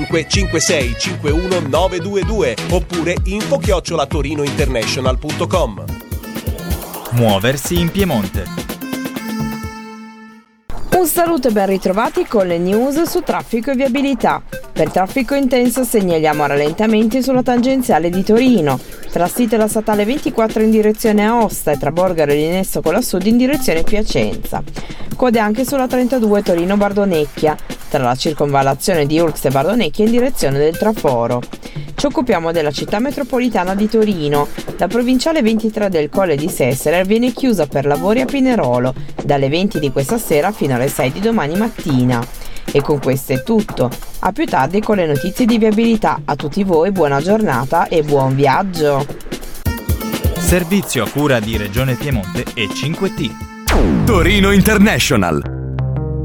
556 51 922 oppure info@torinointernational.com. Muoversi in Piemonte. Un saluto e ben ritrovati con le news su traffico e viabilità. Per traffico intenso segnaliamo rallentamenti sulla tangenziale di Torino, tra sito e la statale 24 in direzione Aosta e tra Borgaro e Linesso con la Sud in direzione Piacenza. Code anche sulla 32 Torino-Bardonecchia, tra la circonvallazione di Urx e Bardonecchia in direzione del Traforo. Ci occupiamo della città metropolitana di Torino. La provinciale 23 del Colle di Sessere viene chiusa per lavori a Pinerolo, dalle 20 di questa sera fino alle 6 di domani mattina. E con questo è tutto. A più tardi con le notizie di viabilità. A tutti voi buona giornata e buon viaggio. Servizio a cura di Regione Piemonte e 5T. Torino International.